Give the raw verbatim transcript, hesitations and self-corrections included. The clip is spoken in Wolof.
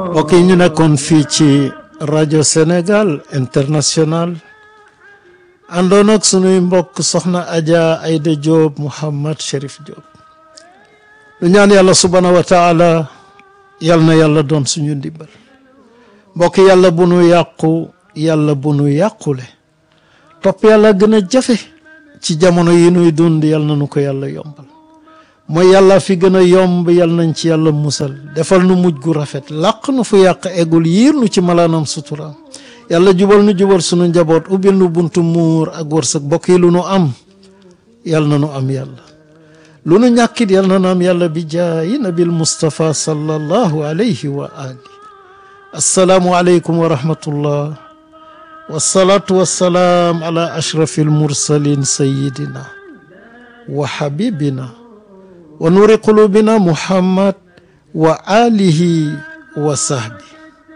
mbokk yi ñu nekkoon fii ci rajo Sénégal International àndoon ak sunuy mbokk soxna Adja Aïda Diop Mouhammad Cherif Diop lu ñaan yàlla subhanahu wa taala yal na yàlla doon suñu ndimbal mbokk yàlla bu nu yàqu yàlla bu nu yàqule topp yàlla gën a jafe ci jamono yi nuy dund yal na nu ko yàlla yombal mooy yàlla fi gën a yomb yal nañ ci yàlla musal defal nu mujj gu rafet làq nu fu yàq eggul yiir nu ci malaanam sutura yàlla jubal nu jubal sunu njaboot ubbil nu buntu muur ak wërsëg mbokk yi lu nu am yal na nu am yàlla lu nu ñàkkit yal na nu am yàlla bi jaayi nabil Mustafa sallallahu alayhi wa ali assalaamu aleykum wa rahmatullah wasalaatu wassalaam ala ashrafi almursalin sayidina wa habibina wa nuri qulubina Muhammad wa alihi wa sahbi